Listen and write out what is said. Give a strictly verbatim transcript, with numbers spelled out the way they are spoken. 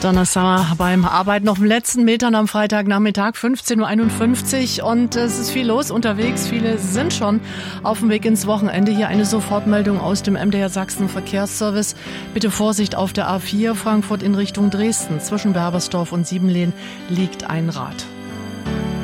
Donnerstag beim Arbeiten auf den letzten Metern am Freitagnachmittag, fünfzehn Uhr einundfünfzig, und es ist viel los unterwegs. Viele sind schon auf dem Weg ins Wochenende. Hier eine Sofortmeldung aus dem M D R Sachsen Verkehrsservice. Bitte Vorsicht auf der A vier Frankfurt in Richtung Dresden. Zwischen Berbersdorf und Siebenlehn liegt ein Rad.